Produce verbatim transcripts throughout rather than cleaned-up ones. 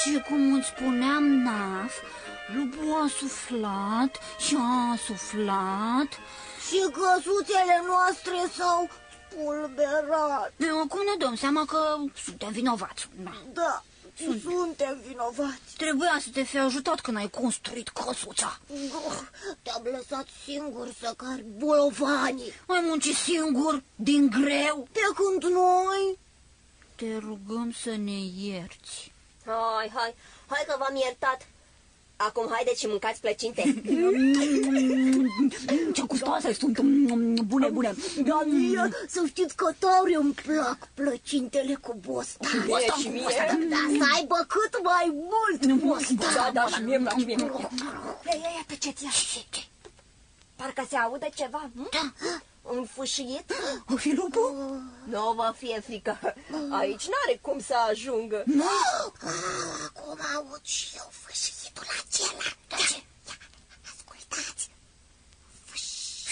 Și cum îți spuneam, Naf, lupul a suflat și a suflat. Și căsuțele noastre s-au spulberat. Acum ne dăm seama că suntem vinovați. Da, da suntem. suntem vinovați. Trebuia să te fi ajutat când ai construit căsuța. Te-am lăsat singur să cari bolovanii. Ai muncit singur, din greu. Pe când noi... Te rugăm să ne ierți. Hai, hai, hai că v-am iertat. Acum haideți și mâncați plăcinte. Ce gustoase sunt, bune, bune. Da, mie, să știți că tare îmi plac plăcintele cu bostan. Bostan, și mie. Da, să aibă cât mai mult bostan. Da, da, și mie îmi place bine. Ia, ia, ia, tăceți, ia. Parcă se aude ceva. Da. Un fâșiet? O fi lupul? Nu vă fie frică. Aici n-are cum să ajungă. Acum aud și eu fâșietul acela. Da. Ce? Ia, ascultați. Fâș.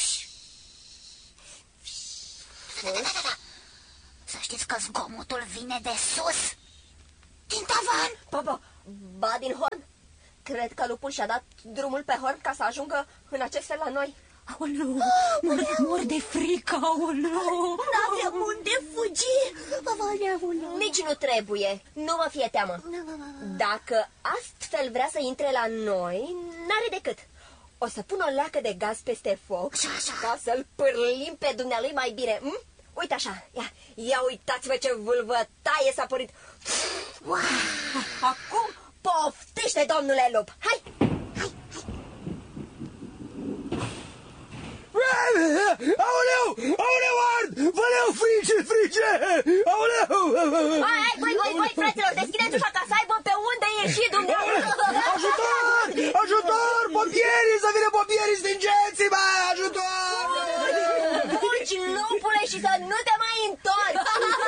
Fâș. Să știți că zgomotul vine de sus. Din tavan. Ba, ba, din horn. Cred că lupul și-a dat drumul pe horn ca să ajungă în acest fel la noi. Aoleu, mor, mor de frică, aoleu. N-avem unde fugi. Nici nu trebuie, nu vă fie teamă. Dacă astfel vrea să intre la noi, n-are decât. O să pun o leacă de gaz peste foc ca să-l pârlim pe dumnealui mai bine. Hm? Uite așa, ia, ia uitați-vă ce vâlvătaie s-a părit. Acum poftește, domnule lup. Hai! Aoleu! Aoleu, ard! Văleu, frice, frice! Aoleu! Hai, hai, voi, voi, voi, fraților, deschideți ușa ca să aibă pe unde ieși dumneavoastră! Ajutor! Ajutor! Pompierii! Să vină pompierii, stingeți-mă! Ajutor! Fugi, lupule, și să nu te mai întorci!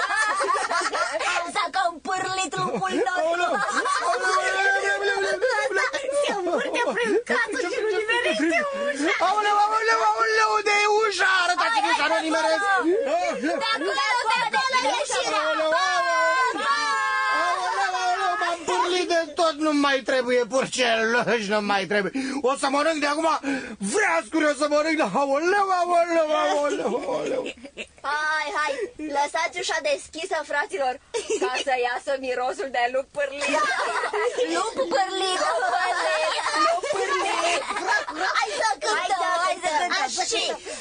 S-a cam pârlit lupul nostru! Se urte prin casă și nu nimerește ușa! Aoleu, aoleu, aoleu, unde e ușa? Arătați-mi ușa, nu nimeresc! De acolo, de acolo, ieșirea! M-am pârlit de tot, nu mai trebuie purceluși, nu mai trebuie. O să mănânc de acum vreascuri, o să mănânc de... Aoleu, aoleu, aoleu, aoleu. Hai, hai, lăsați ușa deschisă, fraților, ca să iasă mirosul de lup pârlit. Lup pârlit, lup pârlit, lup pârlit. Hai să cântăm, hai să cântăm. Și